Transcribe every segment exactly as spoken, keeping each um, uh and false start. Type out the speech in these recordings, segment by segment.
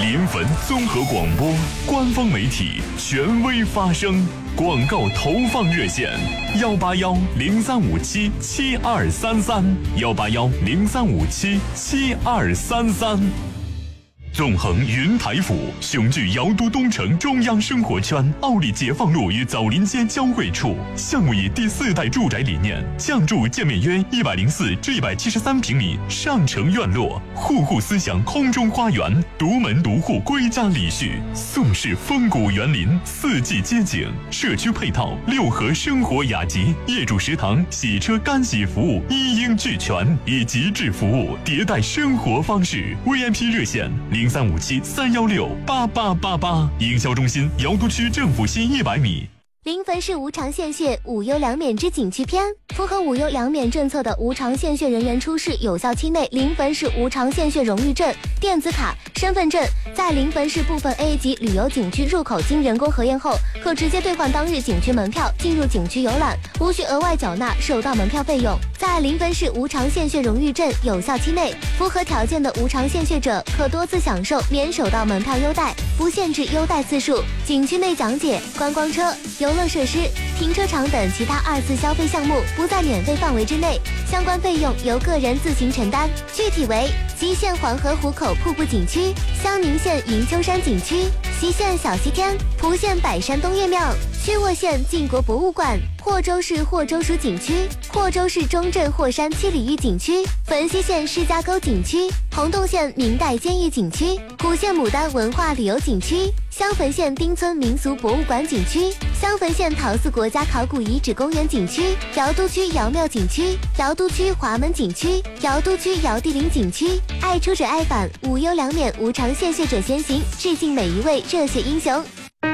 临汾综合广播官方媒体，权威发声。广告投放热线：幺八幺零三五七七二三三，幺八幺零三五七七二三三。纵横云台府，雄踞瑶都东城中央生活圈，奥利解放路与枣林街交汇处。项目以第四代住宅理念，降筑建面约一百零四至一百七十三平米上城院落，户户思想空中花园，独门独户归家礼序，宋式风谷园林，四季街景，社区配套六合生活雅集，业主食堂、洗车干洗服务一应俱全，以极致服务迭代生活方式。V I P 热线零三五七三幺六八八八八，营销中心瑶都区政府西一百米。 临汾市无偿献血无忧两免之景区篇，符合无忧两免政策的无偿献血人员出示有效期内临汾市无偿献血荣誉证、电子卡、身份证，在临汾市部分 A 级旅游景区入口经人工核验后，可直接兑换当日景区门票进入景区游览，无需额外缴纳首道门票费用。在临汾市无偿献血荣誉证有效期内，符合条件的无偿献血者可多次享受免首道门票优待，不限制优待次数。景区内讲解、观光车、游乐设施、停车场等其他二次消费项目不在免费范围之内，相关费用由个人自行承担。具体为：吉县黄河湖口瀑布景区、襄宁县云丘山景区、隰县小西天、蒲县百山东岳庙、曲沃县晋国博物馆、霍州市霍州属景区、霍州市中镇霍山七里峪景区、汾西县施家沟景区、洪洞县明代监狱景区、古县牡丹文化旅游景区、襄汾县丁村民俗博物馆景区、襄汾县陶寺国家考古遗址公园景区、瑶都区瑶庙景区、瑶都区华门景区、瑶都区瑶地陵景区。爱出者爱返，无忧两免，无偿献血者先行，致敬每一位热血英雄。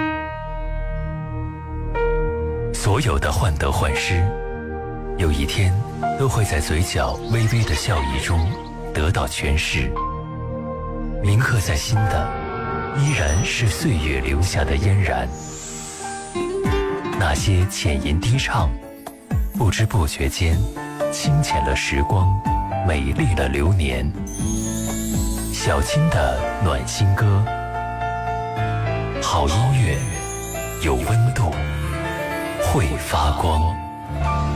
所有的患得患失，有一天都会在嘴角微微的笑意中得到诠释。铭刻在心的，依然是岁月留下的嫣然。那些浅吟低唱，不知不觉间清浅了时光，美丽了流年。小青的暖心歌，好音乐，有温度，会发光。